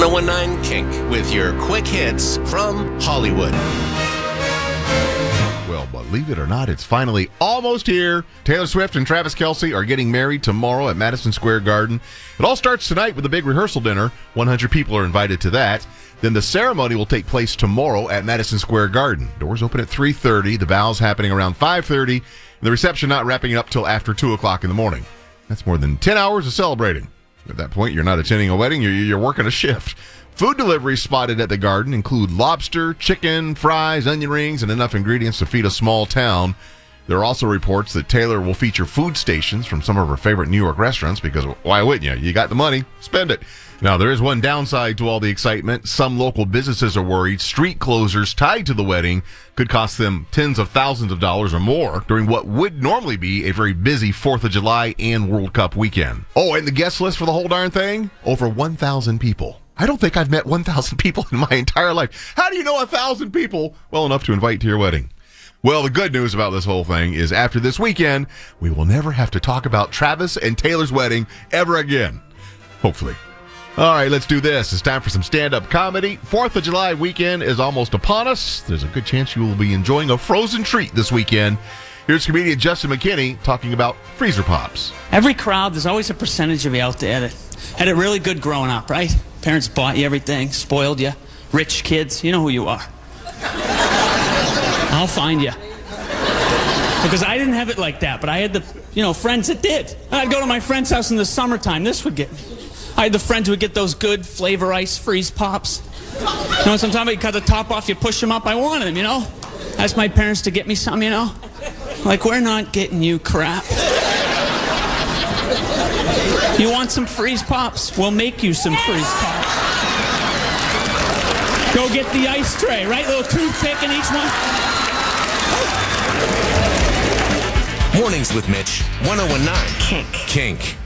1019 Kink with your quick hits from Hollywood. Well, believe it or not, it's finally almost here. Taylor Swift and Travis Kelce are getting married tomorrow at Madison Square Garden. It all starts tonight with a big rehearsal dinner. 100 people are invited to that. Then the ceremony will take place tomorrow at Madison Square Garden. Doors open at 3:30. The vows happening around 5:30. And the reception not wrapping up till after 2 o'clock in the morning. That's more than 10 hours of celebrating. At that point, you're not attending a wedding, you're working a shift. Food deliveries spotted at the garden include lobster, chicken, fries, onion rings, and enough ingredients to feed a small town. There are also reports that Taylor will feature food stations from some of her favorite New York restaurants because why wouldn't you? You got the money, spend it. Now, there is one downside to all the excitement. Some local businesses are worried street closures tied to the wedding could cost them tens of thousands of dollars or more during what would normally be a very busy 4th of July and World Cup weekend. Oh, and the guest list for the whole darn thing? Over 1,000 people. I don't think I've met 1,000 people in my entire life. How do you know 1,000 people well enough to invite to your wedding? Well, the good news about this whole thing is after this weekend, we will never have to talk about Travis and Taylor's wedding ever again. Hopefully. All right, let's do this. It's time for some stand-up comedy. 4th of July weekend is almost upon us. There's a good chance you will be enjoying a frozen treat this weekend. Here's comedian Justin McKinney talking about freezer pops. Every crowd, there's always a percentage of you out there that had it really good growing up, right? Parents bought you everything, spoiled you. Rich kids, you know who you are. I'll find you. Because I didn't have it like that, but I had the, friends that did. I'd go to my friend's house in the summertime. This would get me. I had the friends who would get those good Flavor Ice freeze pops. You know, sometimes you cut the top off, you push them up. I wanted them, Asked my parents to get me some, Like, we're not getting you crap. You want some freeze pops? We'll make you some freeze pops. Go get the ice tray, right? Little toothpick in each one. Mornings with Mitch, 1019 Kink.